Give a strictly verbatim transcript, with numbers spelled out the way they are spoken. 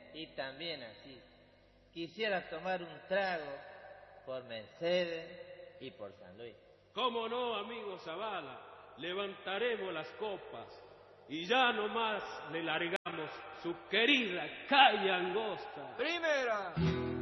y también así. Quisiera tomar un trago por Mercedes y por San Luis. ¿Cómo no, amigo Zavala? Levantaremos las copas y ya nomás le largamos su querida calle angosta. Primera.